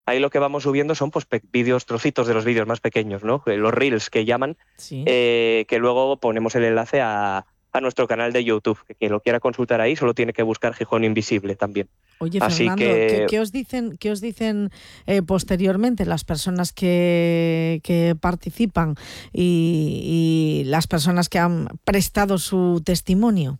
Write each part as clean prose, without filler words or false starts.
Ahí lo que vamos subiendo son pues vídeos, trocitos de los vídeos más pequeños, ¿no? Los reels que llaman, Sí. que luego ponemos el enlace a nuestro canal de YouTube. Que quien lo quiera consultar ahí solo tiene que buscar Gijón Invisible también. Oye, Así Fernando, que ¿qué os dicen posteriormente las personas que participan y las personas que han prestado su testimonio?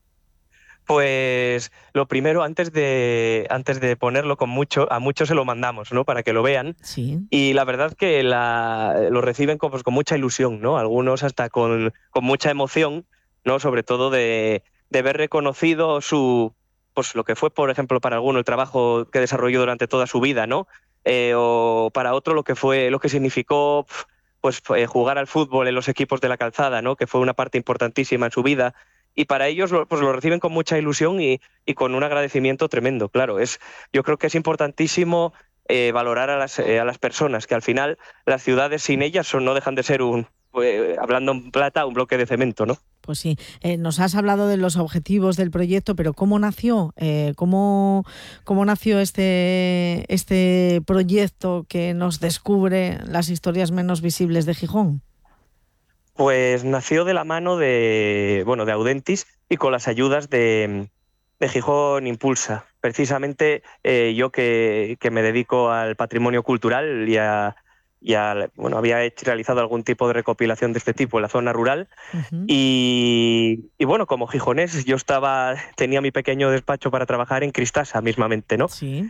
pues lo primero, antes de ponerlo a muchos se lo mandamos, ¿no? Para que lo vean. Sí. Y la verdad que lo reciben con mucha ilusión, ¿no? Algunos hasta con mucha emoción, ¿no? Sobre todo de ver reconocido pues lo que fue, por ejemplo, para alguno el trabajo que desarrolló durante toda su vida, ¿no? O para otro lo que significó pues jugar al fútbol en los equipos de la Calzada, ¿no? Que fue una parte importantísima en su vida. Y para ellos pues lo reciben con mucha ilusión y con un agradecimiento tremendo. Claro, yo creo que es importantísimo valorar a las personas, que al final las ciudades sin ellas no dejan de ser hablando en plata, un bloque de cemento, ¿no? Pues sí, nos has hablado de los objetivos del proyecto, pero ¿cómo nació? ¿Cómo nació este proyecto que nos descubre las historias menos visibles de Gijón? Pues nació de la mano de Audentis y con las ayudas de Gijón Impulsa. Precisamente yo que me dedico al patrimonio cultural había realizado algún tipo de recopilación de este tipo en la zona rural. Uh-huh. Y bueno, como gijonés, yo tenía mi pequeño despacho para trabajar en Cristasa mismamente, ¿no? Sí.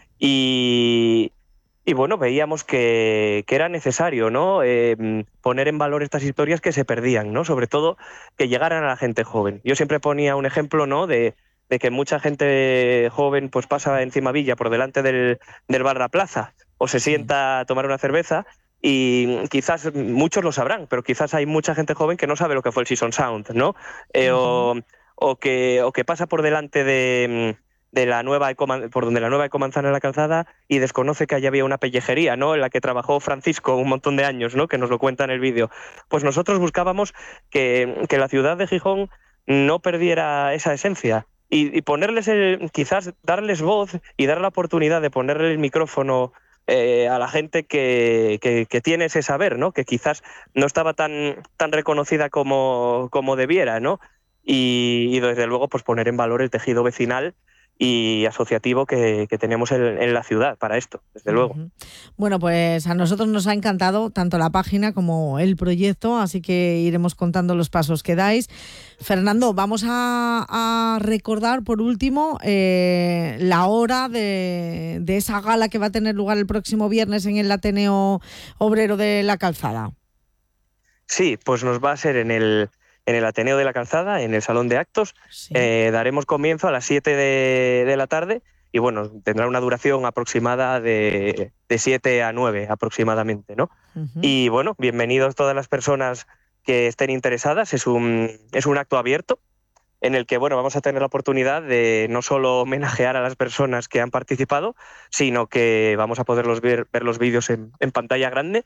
Y bueno, veíamos que era necesario, ¿no? Poner en valor estas historias que se perdían, ¿no? Sobre todo que llegaran a la gente joven. Yo siempre ponía un ejemplo, ¿no? De que mucha gente joven pues pasa encima Villa por delante del bar La Plaza o se sienta a tomar una cerveza y quizás muchos lo sabrán, pero quizás hay mucha gente joven que no sabe lo que fue el Season Sound, ¿no? Uh-huh. O que pasa por delante de la nueva por donde la nueva Ecomanzana en la Calzada y desconoce que allí había una pellejería, ¿no? En la que trabajó Francisco un montón de años, ¿no? Que nos lo cuenta en el vídeo. Pues nosotros buscábamos que la ciudad de Gijón no perdiera esa esencia y ponerles quizás darles voz y dar la oportunidad de ponerle el micrófono a la gente que tiene ese saber, ¿no? Que quizás no estaba tan reconocida como debiera, ¿no? Y desde luego pues poner en valor el tejido vecinal y asociativo que tenemos en la ciudad para esto, desde luego. Uh-huh. Bueno, pues a nosotros nos ha encantado tanto la página como el proyecto, así que iremos contando los pasos que dais. Fernando, vamos a recordar por último la hora de esa gala que va a tener lugar el próximo viernes en el Ateneo Obrero de la Calzada. Sí, pues nos va a ser en el Ateneo de la Calzada, en el Salón de Actos. Sí. Daremos comienzo a las 7 de la tarde y bueno, tendrá una duración aproximada de 7 a 9 aproximadamente, ¿no? Uh-huh. Y bueno, bienvenidos todas las personas que estén interesadas. Es un acto abierto en el que bueno, vamos a tener la oportunidad de no solo homenajear a las personas que han participado, sino que vamos a poder ver los vídeos en pantalla grande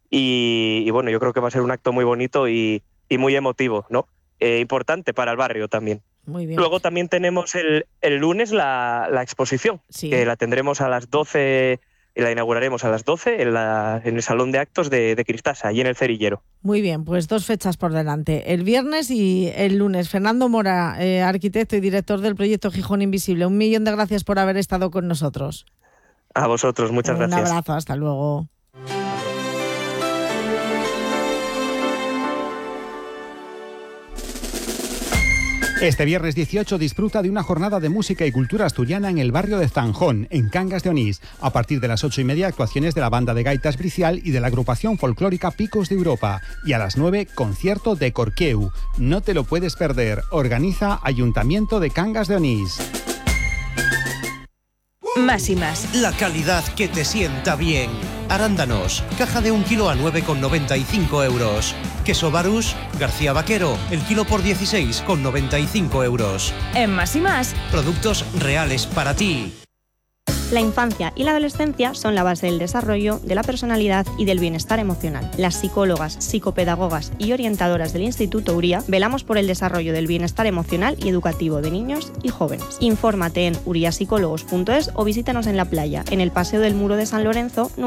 y bueno, yo creo que va a ser un acto muy bonito y muy emotivo, ¿no? Importante para el barrio también. Muy bien. Luego también tenemos el lunes la exposición, sí. Que la tendremos a las 12, y la inauguraremos a las 12 en el Salón de Actos de Cristasa, y en el Cerillero. Muy bien, pues 2 fechas por delante, el viernes y el lunes. Fernando Mora, arquitecto y director del proyecto Gijón Invisible, 1.000.000 de gracias por haber estado con nosotros. A vosotros, muchas gracias. Un abrazo, hasta luego. Este viernes 18 disfruta de una jornada de música y cultura asturiana en el barrio de Zanjón, en Cangas de Onís. A partir de las 8:30, actuaciones de la banda de gaitas Bricial y de la agrupación folclórica Picos de Europa. Y a las 9, concierto de Corqueu. No te lo puedes perder. Organiza Ayuntamiento de Cangas de Onís. Más y más. La calidad que te sienta bien. Arándanos, caja de 1 kilo a 9,95 euros. Queso Barús, García Vaquero, el kilo por 16,95 euros. En Más y más. Productos reales para ti. La infancia y la adolescencia son la base del desarrollo, de la personalidad y del bienestar emocional. Las psicólogas, psicopedagogas y orientadoras del Instituto Uría velamos por el desarrollo del bienestar emocional y educativo de niños y jóvenes. Infórmate en uriapsicólogos.es o visítanos en la playa, en el Paseo del Muro de San Lorenzo,